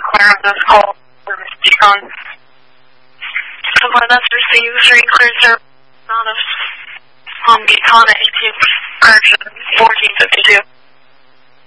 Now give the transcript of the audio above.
clear of this call for Ms. Deacon. Support that's received 3 clear service out of Deacon at 18 correction 1452.